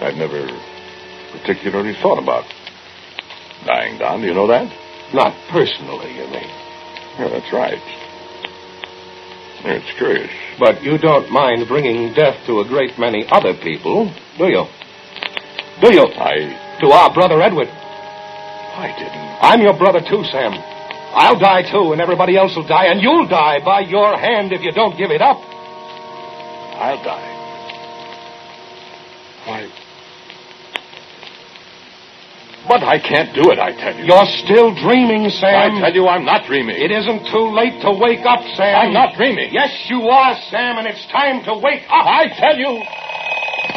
I'd never particularly thought about dying, Don. Do you know that? Not personally, you mean? Yeah, that's right. Yeah, it's curious. But you don't mind bringing death to a great many other people, do you? Do you? To our brother Edward. I didn't. I'm your brother, too, Sam. I'll die, too, and everybody else will die, and you'll die by your hand if you don't give it up. I'll die. Why? But I can't do it, I tell you. You're still dreaming, Sam. I tell you, I'm not dreaming. It isn't too late to wake up, Sam. I'm not dreaming. Yes, you are, Sam, and it's time to wake up. I tell you...